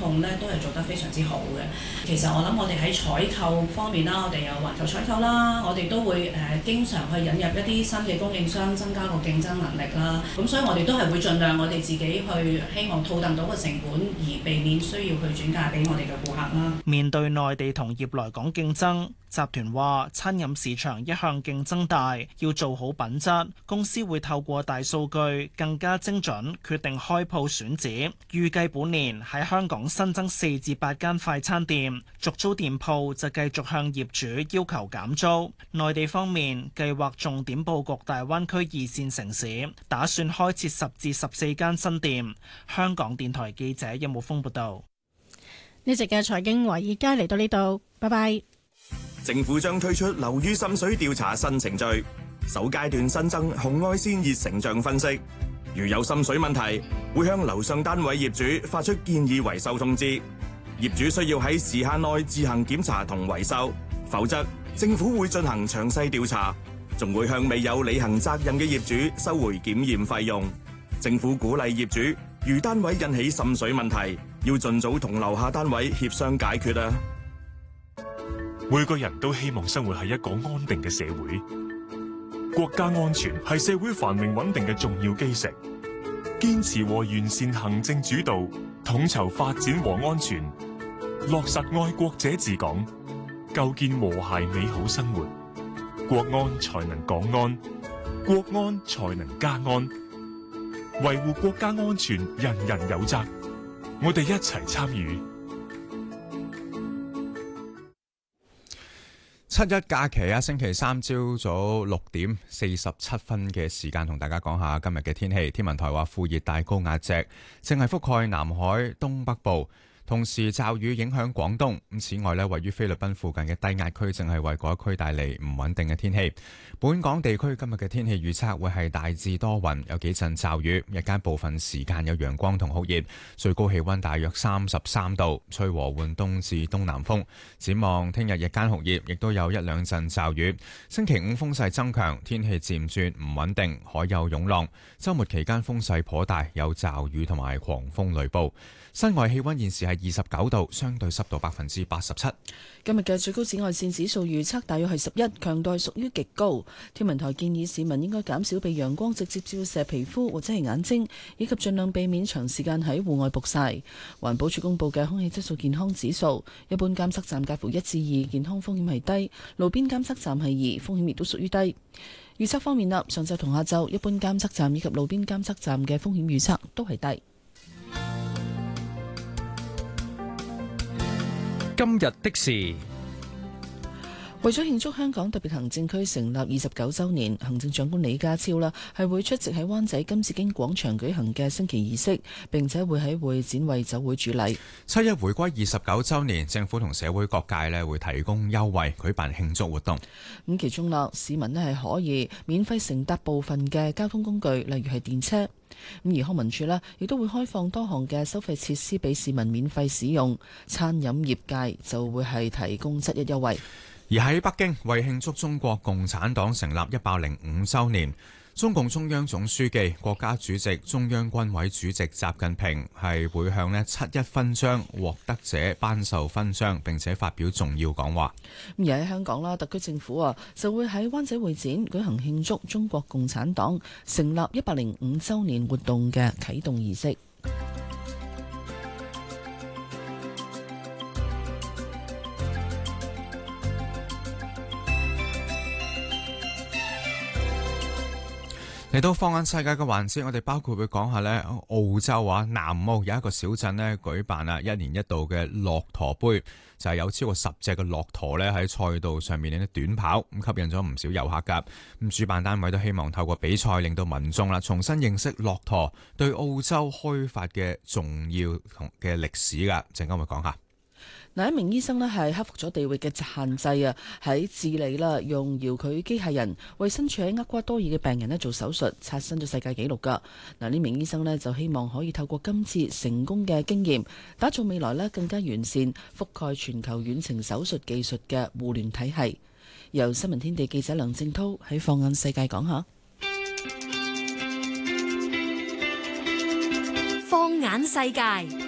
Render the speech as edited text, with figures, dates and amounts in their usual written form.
控咧都係做得非常之好嘅。其實我諗我哋喺採購方面啦，我哋有環球採購啦，我哋都會經常去引入一啲新嘅供應商，增加個競爭能力啦。咁所以我哋都係會盡量我哋自己去希望套戥到個成本，而避免需要去轉嫁俾我哋嘅顧客啦。 面對內地同業來港競爭，集團話餐飲市場一向競爭大，要做好品質。公司會透過大數據更加精準決定開鋪選址，預計本年喺香港新增4至8間快餐店，續租店鋪就繼續向業主要求減租。內地方面計劃重點佈局大灣區2線城市，打算開設10至14間新店。香港電台記者任慕峰報道。 呢集嘅財經華爾街嚟到呢度，拜拜。 政府將推出樓宇滲水調查新程序，首階段新增紅外線熱成像分析。如有滲水問題，會向樓上單位業主發出建議維修通知。業主需要喺時限內自行檢查同維修，否則政府會進行詳細調查，仲會向未有履行責任嘅業主收回檢驗費用。政府鼓勵業主，如單位引起滲水問題，要盡早同樓下單位協商解決啊！ 每個人都希望生活喺一個安定嘅社會，國家安全係社會繁榮穩定嘅重要基石。堅持和完善行政主導，統籌發展和安全，落實愛國者治港，構建和諧美好生活，國安才能港安，國安才能家安。維護國家安全，人人有責。我哋一齊參與。 七一假期啊，星期三朝早6:47嘅時間，同大家講下今日嘅天氣。天文台話副熱帶高壓脊正係覆蓋南海東北部，同時驟雨影響廣東。此外咧，位於菲律賓附近嘅低壓區正係為嗰一區帶嚟唔穩定嘅天氣。本港地區今日嘅天氣預測會係大致多雲，有幾陣驟雨，日間部分時間有陽光同酷熱，最高氣溫大約33度，吹和緩東至東南風。展望聽日日間酷熱，亦都有一兩陣驟雨。星期五風勢增強，天氣漸轉唔穩定，海有湧浪。週末期間風勢頗大，有驟雨同埋狂風雷暴。室外氣溫現時係29度，相對濕度87%。 今日嘅最高紫外線指數預測大約係11，強度係屬於極高。天文台建議市民應該減少被陽光直接照射皮膚或者係眼睛，以及盡量避免長時間喺戶外曝曬。環保署公布嘅空氣質素健康指數，一般監測站介乎1至2，健康風險係低；路邊監測站係2，風險亦都屬於低。預測方面啦，上晝同下晝一般監測站以及路邊監測站嘅風險預測都係低。 今日的事， 為咗慶祝香港特別行政區成立29週年，行政長官李家超啦係會出席喺灣仔金紫荊廣場舉行嘅升旗儀式，並且會喺會展為酒會主禮。 七一回歸29週年，政府同社會各界咧會提供優惠舉辦慶祝活動。 咁其中啦，市民咧係可以免費乘搭部分嘅交通工具，例如係電車。咁而康文署呢亦都會開放多項嘅收費設施俾市民免費使用，餐飲業界就會係提供7一優惠。 而喺北京，為慶祝中國共產黨成立105週年，中共中央總書記、國家主席、中央軍委主席習近平係會向7一勳章獲得者頒授勳章，並且發表重要講話。 而喺香港啦，特區政府就會喺灣仔會展舉行慶祝中國共產黨成立105週年活動嘅啟動儀式。 嚟到放眼世界嘅環節，我哋包括會講下澳洲南澳有一個小鎮舉辦1年一度嘅駱駝杯，就係有超過10隻嘅駱駝喺賽道上面短跑，咁吸引咗唔少遊客㗎。咁主辦單位都希望透過比賽令到民眾重新認識駱駝對澳洲開發嘅重要同嘅歷史㗎。陣間會講下。 一名醫生係克服咗地域嘅限制喺智利用遙距機械人為身處喺厄瓜多爾嘅病人做手術，刷新咗世界紀錄㗎。呢名醫生就希望可以透過今次成功嘅經驗，打造未來更加完善覆蓋全球遠程手術技術嘅互聯體系。由新聞天地記者梁正濤喺放眼世界講下。 放眼世界。